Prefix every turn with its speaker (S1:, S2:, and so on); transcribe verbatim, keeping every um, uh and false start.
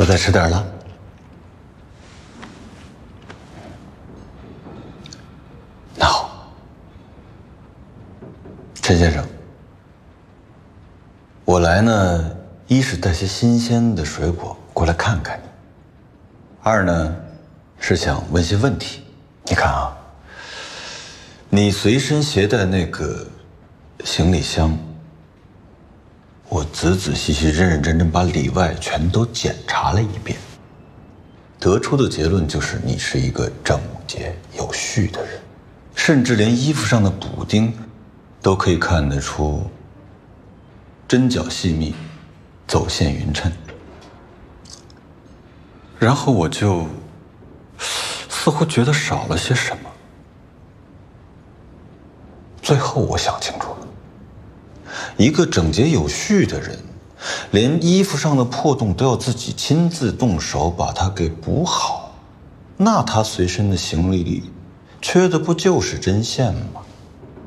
S1: 再吃点了。那好，陈先生，我来呢，一是带些新鲜的水果过来看看你，二呢是想问些问题。你看啊，你随身携带那个行李箱，我仔仔细细、认认真真把里外全都检查了一遍，得出的结论就是你是一个整洁有序的人，甚至连衣服上的补丁都可以看得出针脚细密，走线匀称。然后我就似乎觉得少了些什么，最后我想清楚了，一个整洁有序的人，连衣服上的破洞都要自己亲自动手把它给补好，那他随身的行李里缺的不就是针线吗？